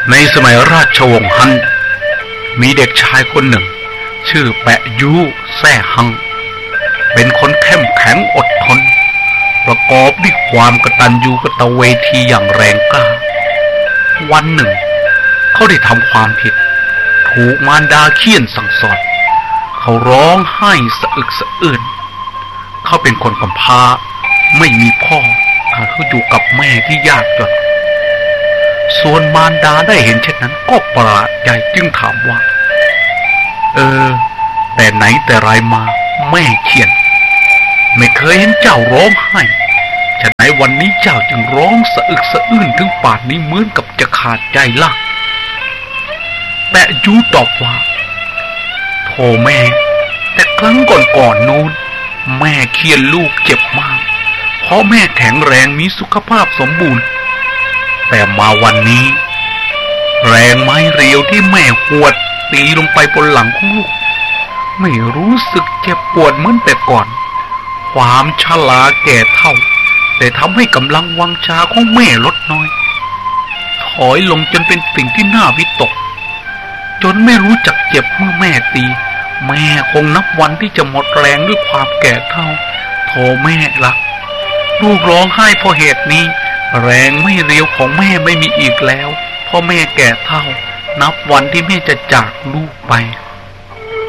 ในสมัยราชวงศ์ฮั่นมีเด็กชายคนหนึ่งชื่อแปะยูแซ่ฮังเป็นคนเข้มแข็งอดทนประกอบด้วยความกตัญญูกตเวทีอย่างแรงกล้าวันหนึ่งเขาได้ทำความผิดถูกมารดาเฆี่ยนสั่งสอนเขาร้องไห้สะอึกสะอื้นเขาเป็นคนกำพร้าไม่มีพ่อเขาอยู่กับแม่ที่ยากจนส่วนมารดาได้เห็นเช่นนั้นก็ประหลาดใจจึงถามว่าแต่ไหนแต่ไรมาแม่เขียนไม่เคยเห็นเจ้าร้องไห้ฉะนั้นวันนี้เจ้าจึงร้องสะอึกสะอื้นถึงป่านนี้เหมือนกับจะขาดใจล่ะแปะยูตอบว่าโธ่แม่แต่ครั้งก่อนนู้นแม่เคียนลูกเจ็บมากเพราะแม่แข็งแรงมีสุขภาพสมบูรณ์แต่มาวันนี้แรงไม้เรียวที่แม่หวดตีลงไปบนหลังของลูกไม่รู้สึกเจ็บปวดเหมือนแต่ก่อนความชราแก่เฒ่าแต่ทำให้กำลังวังชาของแม่ลดน้อยถอยลงจนเป็นสิ่งที่น่าวิตกจนไม่รู้จักเจ็บเมื่อแม่ตีแม่คงนับวันที่จะหมดแรงด้วยความแก่เฒ่าโธ่แม่ละลูกร้องไห้เพราะเหตุนี้แรงไม่เรียวของแม่ไม่มีอีกแล้วเพราะแม่แก่เฒ่านับวันที่แม่จะจากลูกไป